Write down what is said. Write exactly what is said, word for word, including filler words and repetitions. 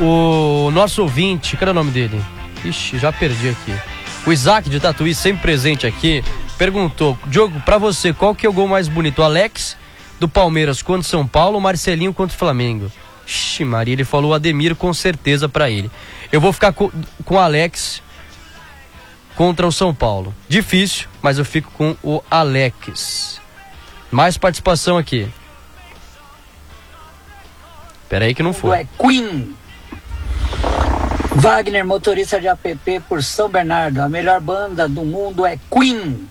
O nosso ouvinte, cadê o nome dele? Ixi, já perdi aqui. O Isaac de Tatuí, sempre presente aqui, perguntou: Diogo, pra você, qual que é o gol mais bonito? O Alex do Palmeiras contra o São Paulo ou o Marcelinho contra o Flamengo? Ixi, Maria, ele falou o Ademir com certeza pra ele. Eu vou ficar com, com o Alex contra o São Paulo. Difícil, mas eu fico com o Alex. Mais participação aqui. Pera aí que não foi. É Queen. Wagner, motorista de app por São Bernardo. A melhor banda do mundo é Queen.